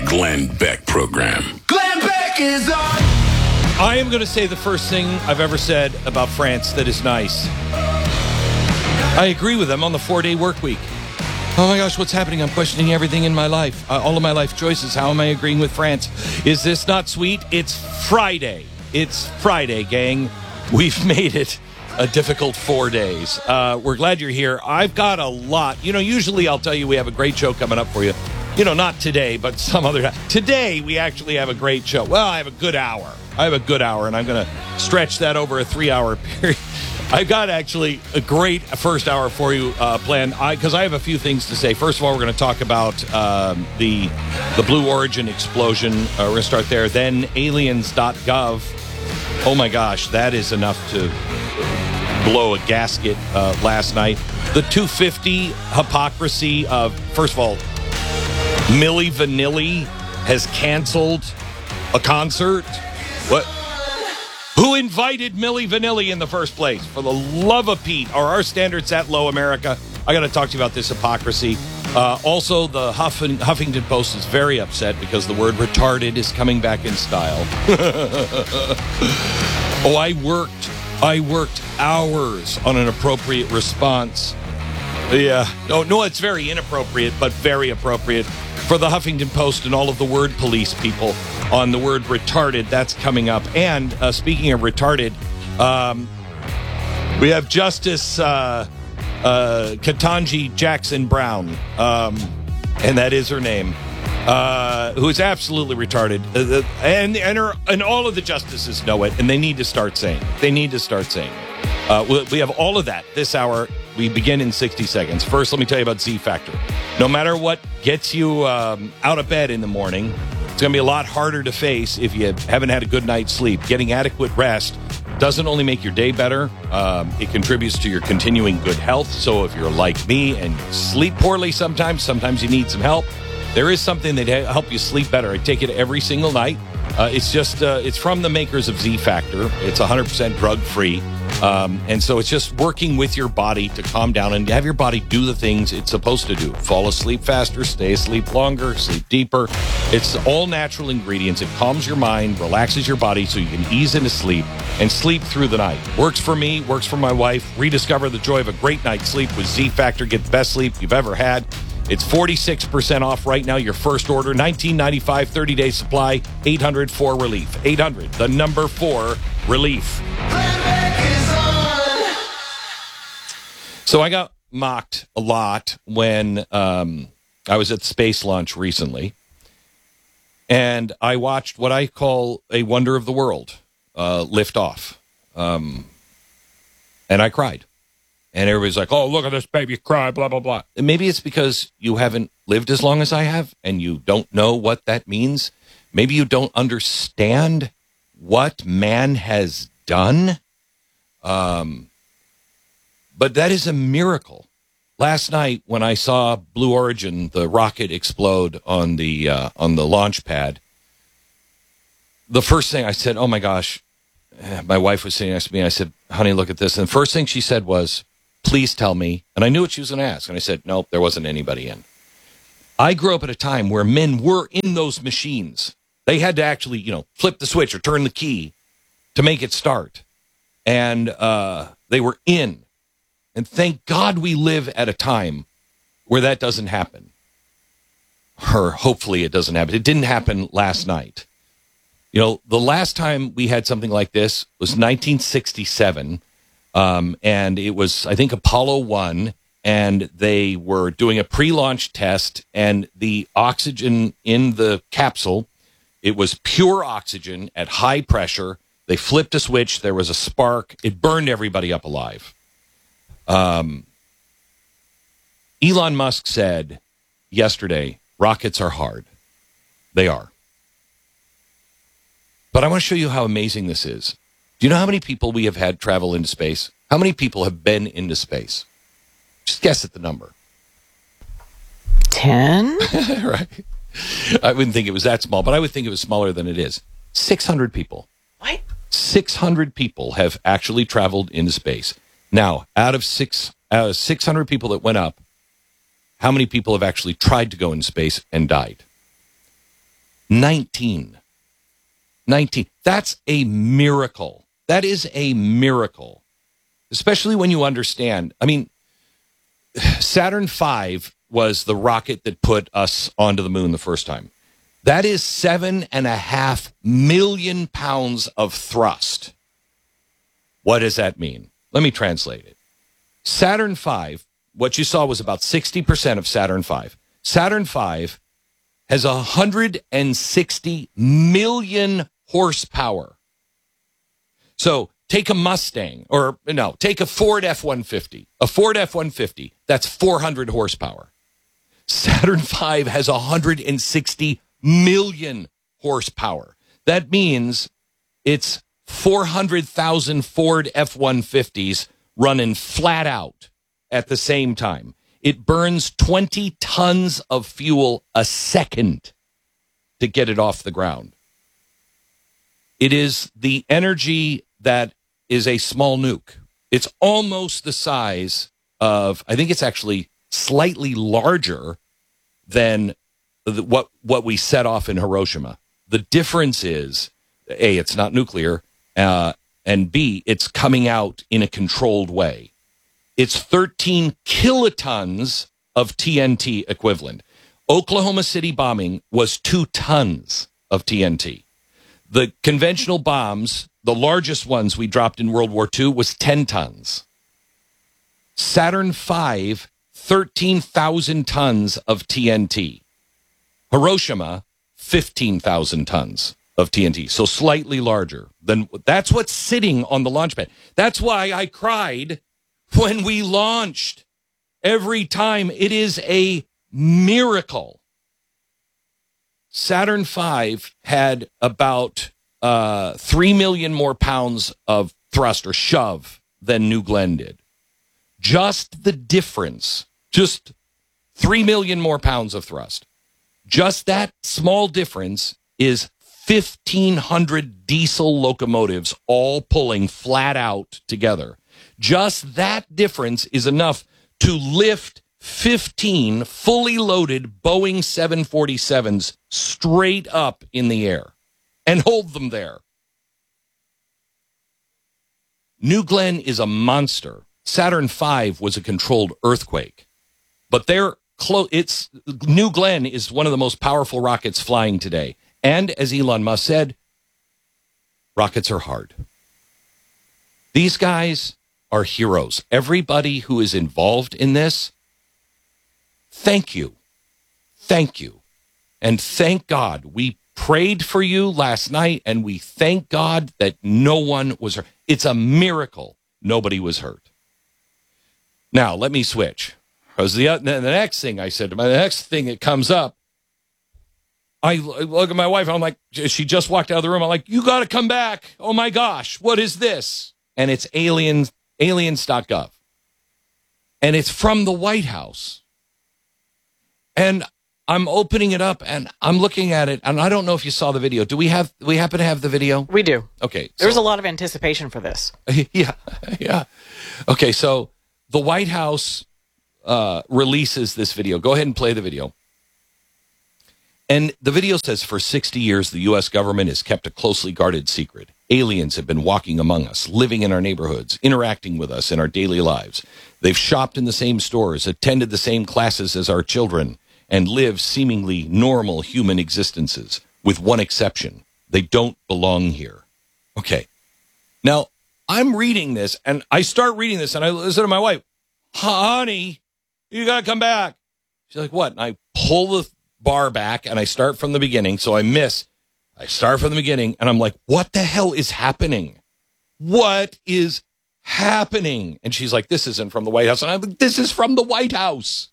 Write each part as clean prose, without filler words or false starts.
Glenn Beck Program. Glenn Beck is on. I am going to say the first thing I've ever said about France that is nice. I agree with them on the 4-day work week. Oh my gosh, what's happening? I'm questioning everything in my life. All of my life choices. How am I agreeing with France? Is this not sweet? It's Friday. It's Friday, gang. We've made it a difficult 4 days. We're glad you're here. I've got a lot. Usually I'll tell you we have a great show coming up for you. Not today, but some other time. Today, we actually have a great show. Well, I have a good hour. And I'm going to stretch that over a 3-hour period. I've got actually a great first hour for you planned, because I have a few things to say. First of all, we're going to talk about the Blue Origin explosion. We're going to start there. Then aliens.gov. Oh, my gosh, that is enough to blow a gasket last night. The 250 hypocrisy of, first of all, Milli Vanilli has canceled a concert. What? Who invited Milli Vanilli in the first place? For the love of Pete, are our standards that low, America? I got to talk to you about this hypocrisy. Also, the Huffington Post is very upset because the word retarded is coming back in style. Oh, I worked hours on an appropriate response. Yeah. No, it's very inappropriate, but very appropriate for the Huffington Post and all of the word police people on the word retarded. That's coming up. And speaking of retarded, we have Justice Ketanji Jackson Brown, and that is her name, who is absolutely retarded. And all of the justices know it, and they need to start saying it. We have all of that this hour. We begin in 60 seconds. First, let me tell you about Z Factor. No matter what gets you out of bed in the morning, it's going to be a lot harder to face if you haven't had a good night's sleep. Getting adequate rest doesn't only make your day better, it contributes to your continuing good health. So if you're like me and sleep poorly sometimes you need some help, there is something that help you sleep better. I take it every single night. It's from the makers of Z Factor. It's 100% drug-free. And so it's just working with your body to calm down and have your body do the things it's supposed to do. Fall asleep faster, stay asleep longer, sleep deeper. It's all natural ingredients. It calms your mind, relaxes your body so you can ease into sleep and sleep through the night. Works for me, works for my wife. Rediscover the joy of a great night's sleep with Z Factor. Get the best sleep you've ever had. It's 46% off right now, your first order. $19.95, 30-day supply, 800-4-RELIEF. 800, the number 4, relief. So I got mocked a lot when I was at the space launch recently, and I watched what I call a wonder of the world lift off, and I cried. And everybody's like, oh, look at this baby cry, blah, blah, blah. And maybe it's because you haven't lived as long as I have, and you don't know what that means. Maybe you don't understand what man has done. But that is a miracle. Last night, when I saw Blue Origin, the rocket explode on the launch pad, the first thing I said, oh my gosh, my wife was sitting next to me, and I said, honey, look at this. And the first thing she said was, please tell me. And I knew what she was going to ask. And I said, nope, there wasn't anybody in. I grew up at a time where men were in those machines. They had to actually, flip the switch or turn the key to make it start. And they were in. And thank God we live at a time where that doesn't happen. Or hopefully it doesn't happen. It didn't happen last night. The last time we had something like this was 1967. And it was, I think, Apollo 1, and they were doing a pre-launch test, and the oxygen in the capsule, it was pure oxygen at high pressure. They flipped a switch. There was a spark. It burned everybody up alive. Elon Musk said yesterday, rockets are hard. They are. But I want to show you how amazing this is. Do you know how many people we have had travel into space? How many people have been into space? Just guess at the number. 10? Right. I wouldn't think it was that small, but I would think it was smaller than it is. 600 people. What? 600 people have actually traveled into space. Now, out of 600 people that went up, how many people have actually tried to go into space and died? 19. 19. That's a miracle. That is a miracle, especially when you understand. I mean, Saturn V was the rocket that put us onto the moon the first time. That is 7.5 million pounds of thrust. What does that mean? Let me translate it. Saturn V, what you saw was about 60% of Saturn V. Saturn V has 160 million horsepower. So take a Mustang, or no, take a Ford F-150. A Ford F-150, that's 400 horsepower. Saturn V has 160 million horsepower. That means it's 400,000 Ford F-150s running flat out at the same time. It burns 20 tons of fuel a second to get it off the ground. It is the energy that is a small nuke. It's almost the size of, I think it's actually slightly larger than what we set off in Hiroshima. The difference is, A, it's not nuclear, and B, it's coming out in a controlled way. It's 13 kilotons of TNT equivalent. Oklahoma City bombing was 2 tons of TNT. The conventional bombs, the largest ones we dropped in World War II, was 10 tons. Saturn V, 13,000 tons of TNT. Hiroshima, 15,000 tons of TNT. So slightly larger than, that's what's sitting on the launch pad. That's why I cried when we launched. Every time, it is a miracle. Saturn V had about 3 million more pounds of thrust or shove than New Glenn did. Just the difference, just 3 million more pounds of thrust. Just that small difference is 1,500 diesel locomotives all pulling flat out together. Just that difference is enough to lift 15 fully loaded Boeing 747s straight up in the air and hold them there. New Glenn is a monster. Saturn V was a controlled earthquake, but New Glenn is one of the most powerful rockets flying today. And as Elon Musk said, rockets are hard. These guys are heroes. Everybody who is involved in this, thank you. Thank you. And thank God. We prayed for you last night, and we thank God that no one was hurt. It's a miracle nobody was hurt. Now, let me switch. Because the next thing I said, the next thing that comes up, I look at my wife, I'm like, she just walked out of the room. I'm like, you got to come back. Oh my gosh, what is this? And it's aliens.gov. And it's from the White House. And I'm opening it up and I'm looking at it. And I don't know if you saw the video. Do we happen to have the video? We do. Okay. There's a lot of anticipation for this. Yeah. Okay. So the White House releases this video. Go ahead and play the video. And the video says, for 60 years, the U.S. government has kept a closely guarded secret. Aliens have been walking among us, living in our neighborhoods, interacting with us in our daily lives. They've shopped in the same stores, attended the same classes as our children, and lived seemingly normal human existences, with one exception. They don't belong here. Okay. Now, I'm reading this, and I start reading this, and I listen to my wife, honey, you got to come back. She's like, what? And I pull the bar back, and I start from the beginning, so I start from the beginning, and I'm like, what the hell is happening? What is happening? And she's like, this isn't from the White House. And I'm like, this is from the White House.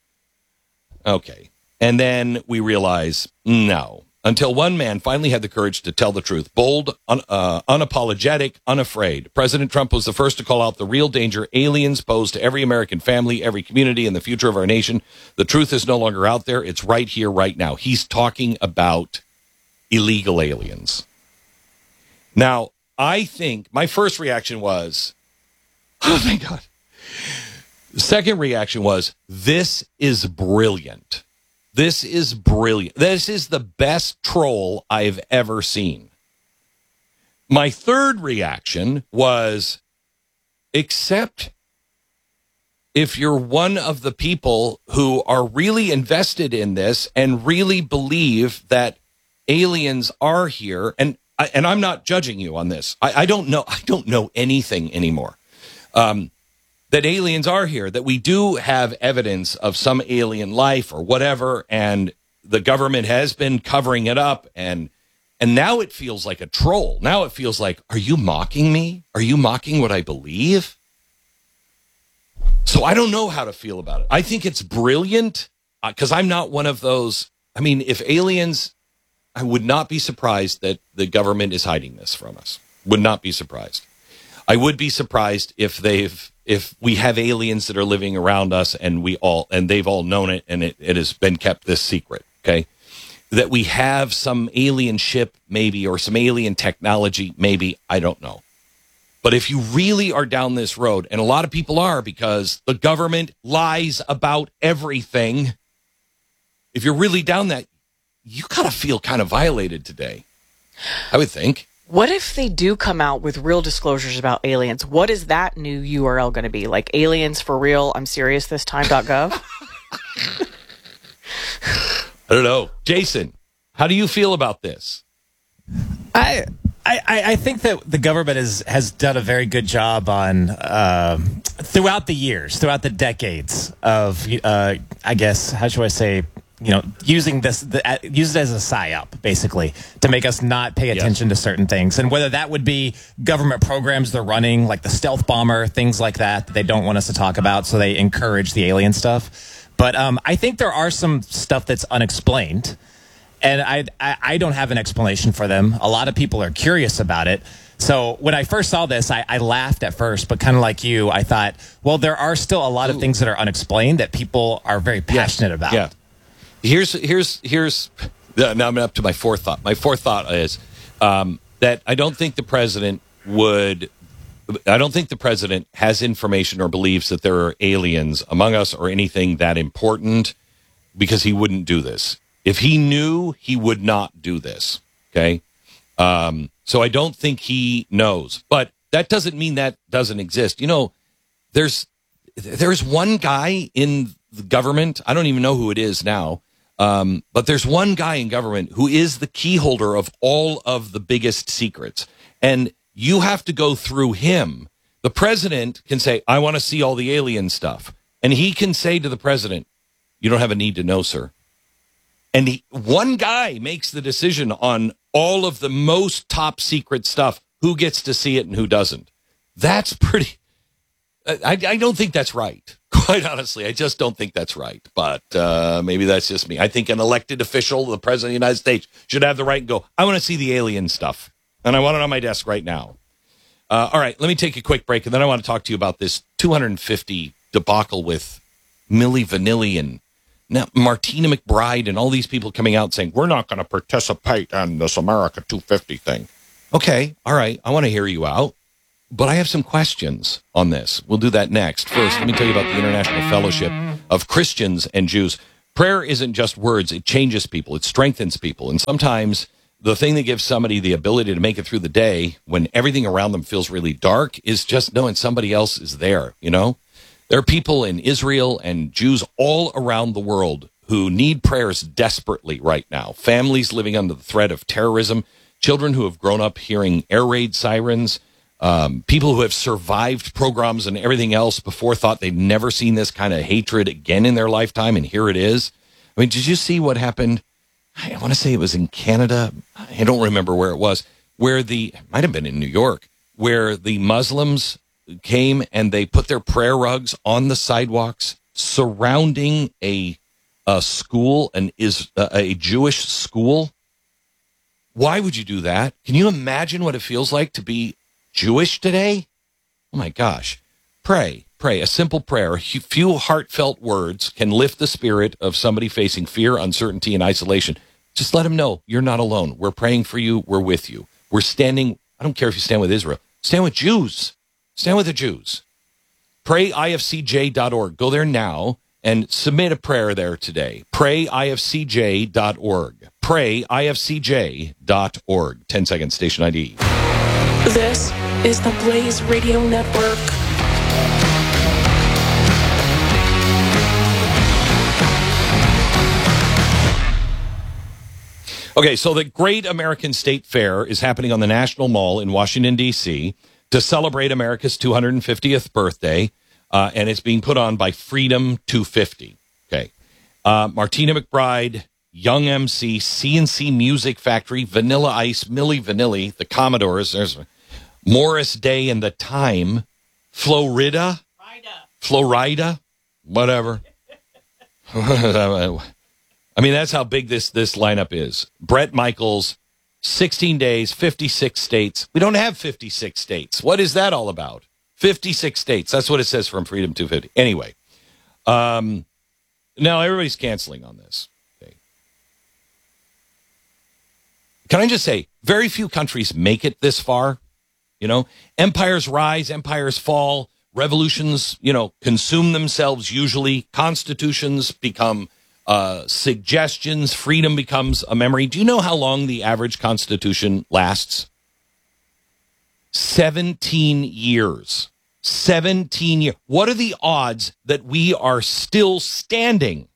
Okay. And then we realize, no. Until one man finally had the courage to tell the truth. Bold, unapologetic, unafraid. President Trump was the first to call out the real danger aliens pose to every American family, every community, and the future of our nation. The truth is no longer out there. It's right here, right now. He's talking about illegal aliens. Now, I think my first reaction was, oh, my God. The second reaction was, this is brilliant. This is brilliant. This is the best troll I've ever seen. My third reaction was, except if you're one of the people who are really invested in this and really believe that aliens are here, and I'm not judging you on this. I don't know anything anymore. That aliens are here, that we do have evidence of some alien life or whatever, and the government has been covering it up, and now it feels like a troll. Now it feels like, are you mocking me? Are you mocking what I believe? So I don't know how to feel about it. I think it's brilliant because I'm not one of those. I mean, if aliens, I would not be surprised that the government is hiding this from us. Would not be surprised. I would be surprised if we have aliens that are living around us and they've all known it and it has been kept this secret. Okay. That we have some alien ship maybe, or some alien technology maybe, I don't know. But if you really are down this road, and a lot of people are because the government lies about everything, if you're really down that, you gotta feel kind of violated today, I would think. What if they do come out with real disclosures about aliens? What is that new URL going to be? Like aliens for real, I'm serious this time.gov? I don't know. Jason, how do you feel about this? I think that the government has done a very good job on throughout the years, throughout the decades of, I guess, how should I say, using use it as a psyop, basically, to make us not pay attention to certain things. And whether that would be government programs they're running, like the stealth bomber, things like that they don't want us to talk about, so they encourage the alien stuff. But I think there are some stuff that's unexplained, and I don't have an explanation for them. A lot of people are curious about it. So when I first saw this, I laughed at first, but kind of like you, I thought, well, there are still a lot of things that are unexplained that people are very passionate about. Yeah. Here's now I'm up to my fourth thought. My fourth thought is that I don't think the president has information or believes that there are aliens among us or anything that important, because he wouldn't do this. If he knew, he would not do this. Okay. So I don't think he knows, but that doesn't mean that doesn't exist. There's one guy in the government. I don't even know who it is now. But there's one guy in government who is the key holder of all of the biggest secrets. And you have to go through him. The president can say, I want to see all the alien stuff. And he can say to the president, you don't have a need to know, sir. And one guy makes the decision on all of the most top secret stuff, who gets to see it and who doesn't. That's pretty... I don't think that's right. Quite honestly, I just don't think that's right. But maybe that's just me. I think an elected official, the president of the United States, should have the right to go, I want to see the alien stuff. And I want it on my desk right now. All right, let me take a quick break. And then I want to talk to you about this 250 debacle with Milli Vanilli and now Martina McBride and all these people coming out saying, we're not going to participate in this America 250 thing. Okay, all right, I want to hear you out. But I have some questions on this. We'll do that next. First, let me tell you about the International Fellowship of Christians and Jews. Prayer isn't just words. It changes people. It strengthens people. And sometimes the thing that gives somebody the ability to make it through the day when everything around them feels really dark is just knowing somebody else is there, There are people in Israel and Jews all around the world who need prayers desperately right now. Families living under the threat of terrorism, children who have grown up hearing air raid sirens, people who have survived pogroms and everything else before thought they'd never seen this kind of hatred again in their lifetime, and here it is. I mean, did you see what happened? I want to say it was in Canada. I don't remember where it was, it might have been in New York, where the Muslims came and they put their prayer rugs on the sidewalks surrounding a school, a Jewish school. Why would you do that? Can you imagine what it feels like to be Jewish today? Oh my gosh. Pray. A simple prayer. A few heartfelt words can lift the spirit of somebody facing fear, uncertainty, and isolation. Just let them know you're not alone. We're praying for you. We're with you. We're standing. I don't care if you stand with Israel. Stand with Jews. Stand with the Jews. PrayIFCJ.org. Go there now and submit a prayer there today. PrayIFCJ.org. PrayIFCJ.org. 10 seconds, station ID. This is the Blaze Radio Network. Okay, so the Great American State Fair is happening on the National Mall in Washington, D.C. to celebrate America's 250th birthday, and it's being put on by Freedom 250. Okay. Martina McBride, Young MC, CNC Music Factory, Vanilla Ice, Milli Vanilli, the Commodores, there's Morris Day and the Time, Florida, whatever. I mean, that's how big this lineup is. Bret Michaels, 16 days, 56 states. We don't have 56 states. What is that all about? 56 states. That's what it says from Freedom 250. Anyway, now everybody's canceling on this. Okay. Can I just say, very few countries make it this far. You know, empires rise, empires fall, revolutions, consume themselves usually. Constitutions become suggestions, freedom becomes a memory. Do you know how long the average constitution lasts? 17 years. 17 years. What are the odds that we are still standing?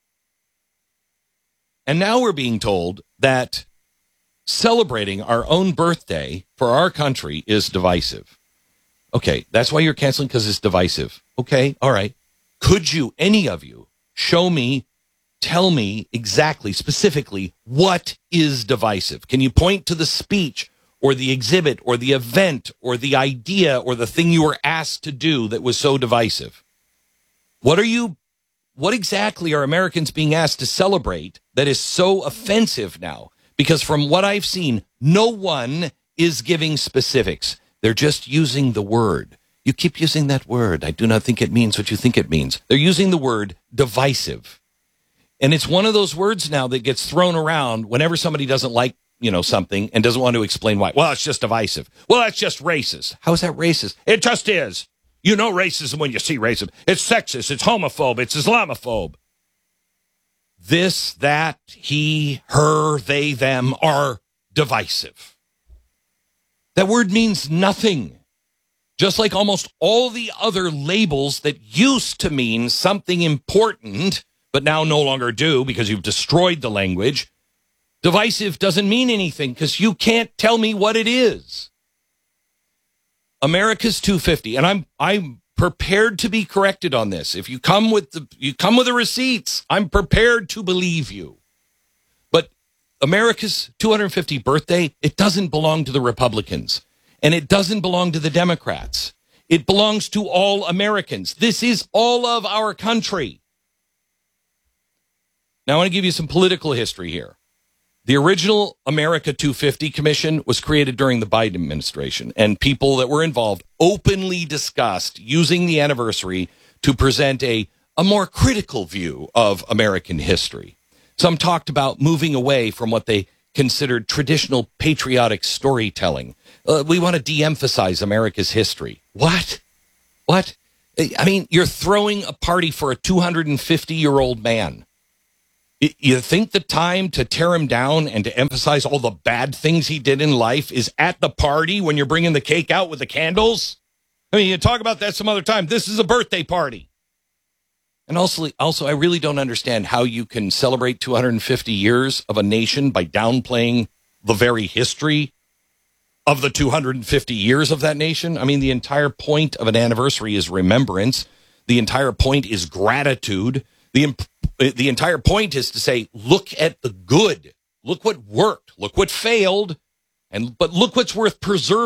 And now we're being told that celebrating our own birthday for our country is divisive. Okay, that's why you're canceling, because it's divisive. Okay, all right. Could you, any of you, tell me exactly, specifically, what is divisive? Can you point to the speech or the exhibit or the event or the idea or the thing you were asked to do that was so divisive? What exactly are Americans being asked to celebrate that is so offensive now? Because from what I've seen, no one is giving specifics. They're just using the word. You keep using that word. I do not think it means what you think it means. They're using the word divisive. And it's one of those words now that gets thrown around whenever somebody doesn't like, something and doesn't want to explain why. Well, it's just divisive. Well, that's just racist. How is that racist? It just is. You know racism when you see racism. It's sexist. It's homophobe. It's Islamophobe. This, that, he, her, they, them are divisive. That word means nothing. Just like almost all the other labels that used to mean something important but now no longer do because you've destroyed the language. Divisive doesn't mean anything because you can't tell me what it is. America's 250, and I'm prepared to be corrected on this. If you come with the receipts, I'm prepared to believe you. But America's 250th birthday, it doesn't belong to the Republicans, and it doesn't belong to the Democrats. It belongs to all Americans. This is all of our country. Now, I want to give you some political history here. The original America 250 Commission was created during the Biden administration, and people that were involved openly discussed using the anniversary to present a more critical view of American history. Some talked about moving away from what they considered traditional patriotic storytelling. We want to de-emphasize America's history. What? I mean, you're throwing a party for a 250-year-old man. You think the time to tear him down and to emphasize all the bad things he did in life is at the party when you're bringing the cake out with the candles? I mean, you talk about that some other time. This is a birthday party. And also, I really don't understand how you can celebrate 250 years of a nation by downplaying the very history of the 250 years of that nation. I mean, the entire point of an anniversary is remembrance. The entire point is gratitude. The entire point is to say, look at the good. Look what worked. Look what failed. But look what's worth preserving.